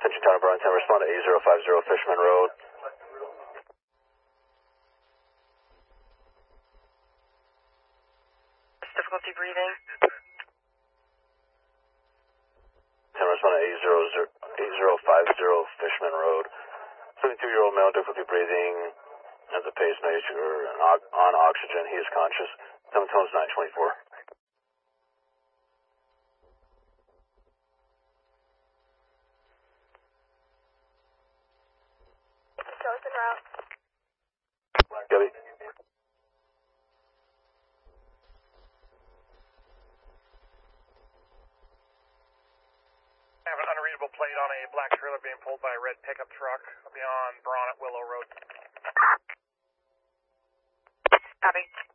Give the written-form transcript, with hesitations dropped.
Attention Tower Burlington, respond to 8050 Fishman Road. Difficulty breathing. Respond to 8050 Fishman Road. 72-year-old male, difficulty breathing, has a pacemaker, on oxygen, he is conscious. 7 tones 924. Goes en route. Gabby. I have an unreadable plate on a black trailer being pulled by a red pickup truck beyond Braun at Willow Road. Copy.